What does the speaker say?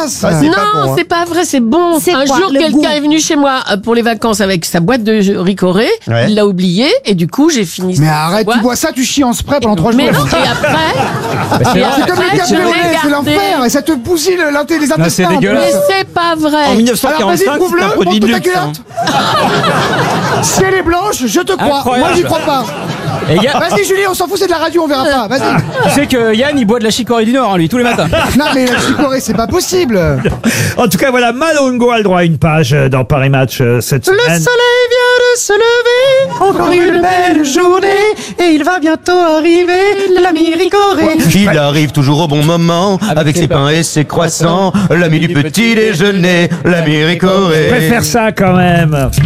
dégueulasse. Ah, c'est pas bon, Non, hein. c'est pas vrai, c'est bon. C'est Un quoi, jour, le quelqu'un goût est venu chez moi pour les vacances avec sa boîte de ricoré. Ouais. Il l'a oublié et du coup, j'ai fini. Mais sa arrête, boîte. tu bois ça, tu chies en spray pendant 3 jours. Mais non, et après, C'est comme le café je au l'ai lait, c'est gardé. l'enfer. Et ça te bousille les intestins. c'est Mais dégueulasse. c'est pas vrai. En Alors 1945, vas-y, c'est un prouve-le, produit de montre ta luxe. hein. culotte. Si elle est blanche, je te crois. Incroyable. Moi, j'y crois pas. Et Yann, Vas-y, Julie, on s'en fout, c'est de la radio, on verra pas. Vas-y. tu sais que Yann, il boit de la chicorée du Nord, hein, lui, tous les matins. Non, mais la chicorée, c'est pas possible. En tout cas, voilà, Malongo a le droit à une page dans Paris Match cette semaine. Le soleil vient de se lever, encore une belle journée, et il va bientôt arriver l'ami Ricoré. Il arrive toujours au bon moment, avec ses pains et ses croissants, l'ami du petit déjeuner, l'ami Je Ricoré. préfère ça quand même.